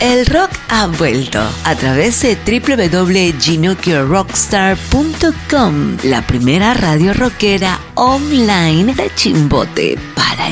El rock ha vuelto a través de www.ginokyorrockstar.com, la primera radio rockera online de Chimbote para